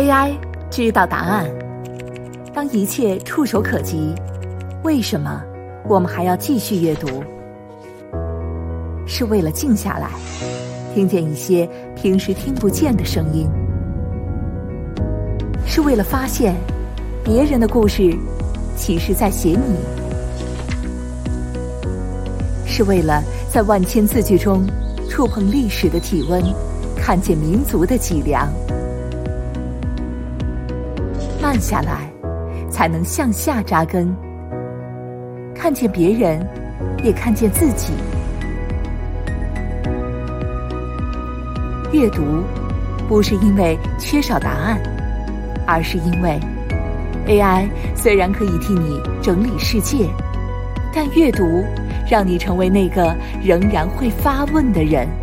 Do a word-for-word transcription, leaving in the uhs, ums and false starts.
A I 知道答案。当一切触手可及，为什么我们还要继续阅读？是为了静下来，听见一些平时听不见的声音，是为了发现别人的故事其实在写你，是为了在万千字句中触碰历史的体温，看见民族的脊梁。慢下来，才能向下扎根，看见别人，也看见自己。阅读不是因为缺少答案，而是因为 A I 虽然可以替你整理世界，但阅读让你成为那个仍然会发问的人。